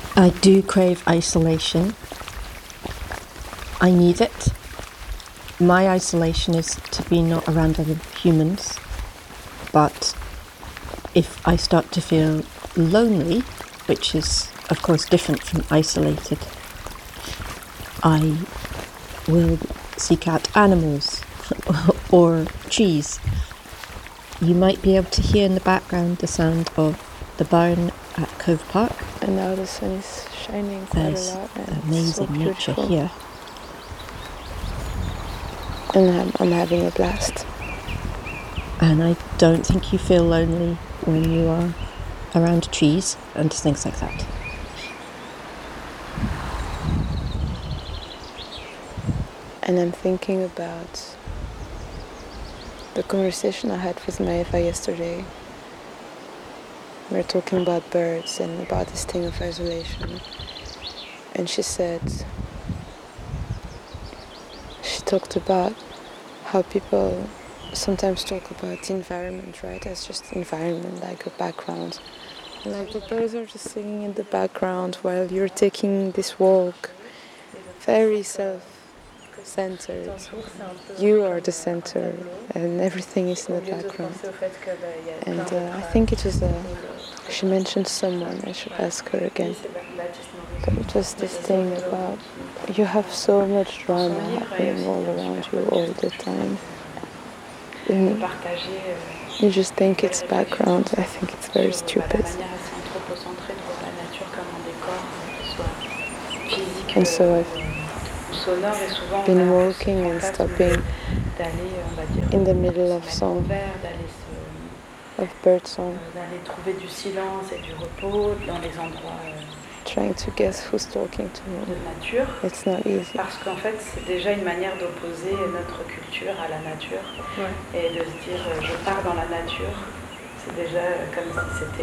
I do crave isolation. I need it. My isolation is to be not around other humans. But if I start to feel lonely, which is, of course, different from isolated, I will seek out animals or trees. You might be able to hear in the background the sound of the barn at Cove Park. And now the sun is shining quite a lot. And amazing so nature beautiful. here. And I'm having a blast. And I don't think you feel lonely when you are around trees and things like that. And I'm thinking about the conversation I had with Maeva yesterday. We were talking about birds and about this thing of isolation. And she talked about how people sometimes talk about the environment, right, as just environment, like a background. Like the birds are just singing in the background while you're taking this walk. Very self-centered. You are the center and everything is in the background. And I think it was she mentioned someone, I should ask her again. But it was this thing about you have so much drama happening all around you all the time. And you just think it's background. I think it's very stupid. And so I've been walking and stopping in the middle of song, of bird song, trying to guess who's talking to me. It's not easy. Parce qu'en fait, c'est déjà une manière d'opposer notre culture à la nature. Ouais. Et de se dire, je pars dans la nature. C'est déjà comme si c'était